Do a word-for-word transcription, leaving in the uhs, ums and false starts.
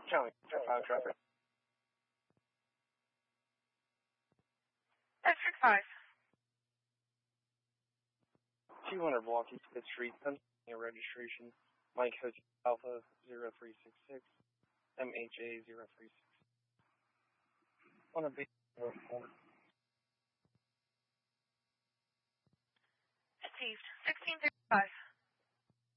County five traffic. District five. two hundred block East fifth Street, Pennsylvania registration, Mike Hotel Alpha zero three six six, M H A zero three six. On a big report. Received. sixteen thirty-five.